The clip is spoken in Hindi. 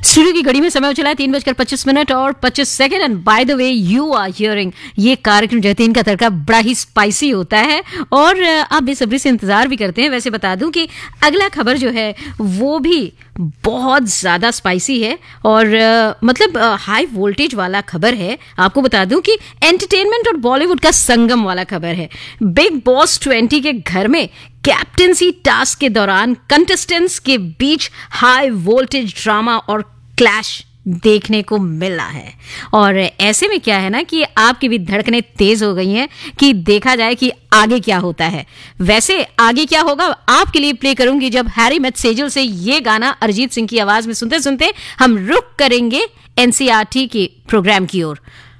स्टूडियो की घड़ी में समय हो चला है 3:25 और 25 second. And by the way you are hearing ये कार्यक्रम जो है तीन का तड़का बड़ा ही स्पाइसी होता है और आप बेसब्री से इंतजार भी करते हैं। वैसे बता दूं कि अगला खबर जो है वो भी बहुत ज्यादा स्पाइसी है और मतलब हाई वोल्टेज वाला खबर है। आपको बता दूं कि एंटरटेनमेंट और बॉलीवुड का संगम वाला खबर है। बिग बॉस 20 के घर में कैप्टेंसी टास्क के दौरान कंटेस्टेंट्स के बीच हाई वोल्टेज ड्रामा और क्लैश देखने को मिला है। और ऐसे में क्या है ना कि आपकी भी धड़कनें तेज हो गई हैं कि देखा जाए कि आगे क्या होता है। वैसे आगे क्या होगा आपके लिए प्ले करूंगी जब हैरी मेट सेजल से ये गाना अरिजीत सिंह की आवाज में सुनते सुनते हम रुक करेंगे एनसीईआरटी के प्रोग्राम की ओर।